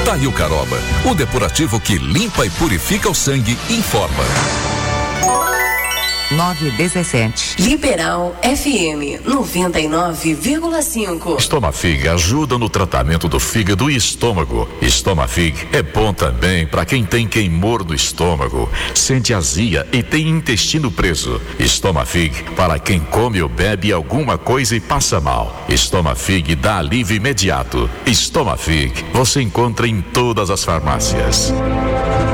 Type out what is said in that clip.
Daí o Caroba, o depurativo que limpa e purifica o sangue, informa. 9:17. Liberal FM 99,5. Estomafig ajuda no tratamento do fígado e estômago. Estomafig é bom também para quem tem queimor no estômago, sente azia e tem intestino preso. Estomafig para quem come ou bebe alguma coisa e passa mal. Estomafig dá alívio imediato. Estomafig você encontra em todas as farmácias.